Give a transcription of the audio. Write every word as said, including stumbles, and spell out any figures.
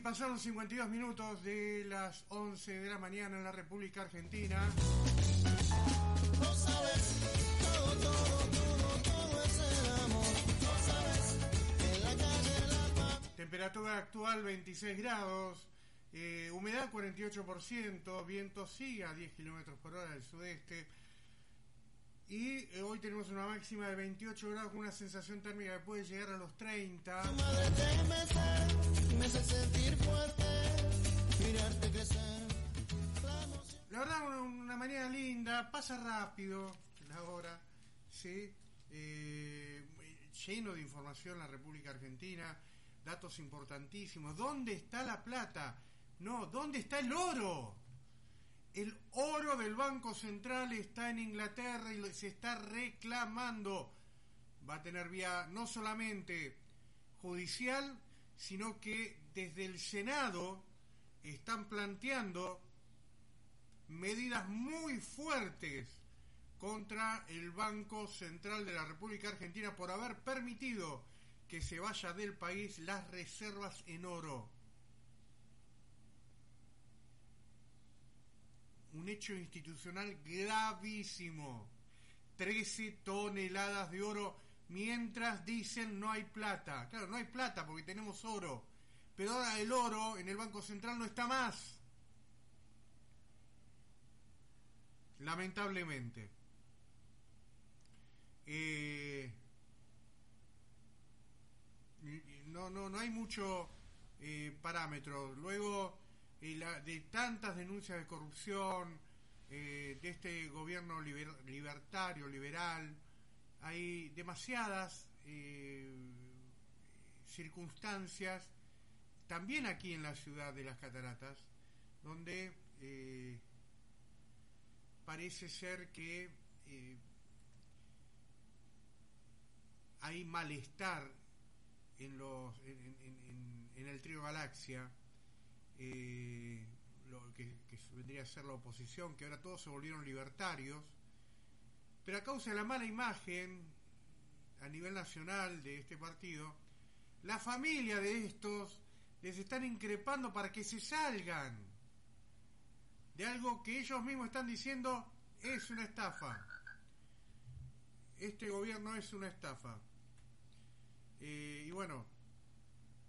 pasaron cincuenta y dos minutos de las once de la mañana en la República Argentina. No sabes, todo, todo, todo, todo es el amor. No sabes, en la calle la paz. Temperatura actual veintiséis grados, eh, humedad cuarenta y ocho por ciento, viento sigue a diez kilómetros por hora del sudeste. Y eh, hoy tenemos una máxima de veintiocho grados con una sensación térmica que puede llegar a los treinta. Tu madre te mece, me hace sentir fuerte, mirarte crecer. La emoción. La verdad, una, una mañana linda, pasa rápido la hora, ¿sí? Eh, lleno de información la República Argentina, datos importantísimos. ¿Dónde está la plata? No, ¿dónde está el oro? El oro del Banco Central está en Inglaterra y se está reclamando. Va a tener vía no solamente judicial, sino que desde el Senado están planteando medidas muy fuertes contra el Banco Central de la República Argentina por haber permitido que se vaya del país las reservas en oro. Un hecho institucional gravísimo. trece toneladas de oro, mientras dicen no hay plata. Claro, no hay plata porque tenemos oro, pero ahora el oro en el Banco Central no está más, lamentablemente. Eh, no, no, no hay mucho eh, parámetro. Luego eh, la, de tantas denuncias de corrupción eh, de este gobierno liber, libertario, liberal, hay demasiadas eh, circunstancias, también aquí en la ciudad de las Cataratas, donde eh, parece ser que eh, hay malestar en los en, en, en, en el trío Galaxia, eh, lo que, que vendría a ser la oposición, que ahora todos se volvieron libertarios, pero a causa de la mala imagen a nivel nacional de este partido, la familia de estos les están increpando para que se salgan de algo que ellos mismos están diciendo es una estafa. Este gobierno es una estafa. Eh, y bueno,